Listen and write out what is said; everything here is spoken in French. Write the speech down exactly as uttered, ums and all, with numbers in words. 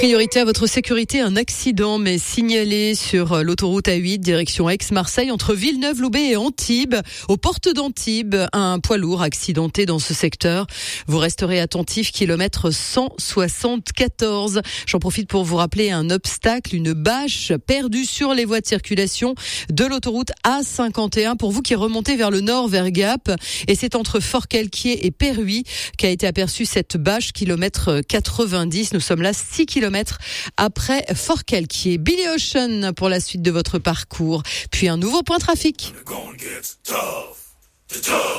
Priorité à votre sécurité, un accident mais signalé sur l'autoroute A huit, direction Aix-Marseille, entre Villeneuve-Loubet et Antibes. Aux portes d'Antibes, un poids lourd accidenté dans ce secteur. Vous resterez attentif, kilomètre cent soixante-quatorze. J'en profite pour vous rappeler un obstacle, une bâche perdue sur les voies de circulation de l'autoroute A cinquante et un pour vous qui remontez vers le nord, vers Gap. Et c'est entre Fort-Calquier et Perruy qu'a été aperçue cette bâche, kilomètre quatre-vingt-dix. Nous sommes là six kilomètres après Fort-Calquier. Billy Ocean pour la suite de votre parcours. Puis un nouveau point trafic.